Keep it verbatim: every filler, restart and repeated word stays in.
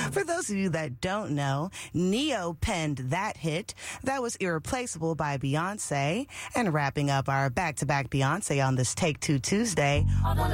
For those of you that don't know, Neo penned that hit. That was Irreplaceable by Beyonce. And wrapping up our back-to-back Beyonce on this Take Two Tuesday.